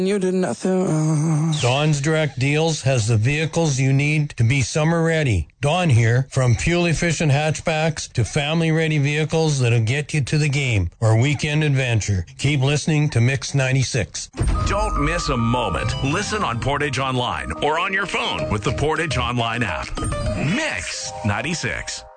You did nothing wrong. Dawn's Direct Deals has the vehicles you need to be summer ready. Dawn here, from fuel-efficient hatchbacks to family-ready vehicles that'll get you to the game or weekend adventure. Keep listening to Mix 96. Don't miss a moment. Listen on Portage Online or on your phone with the Portage Online app. Mix 96.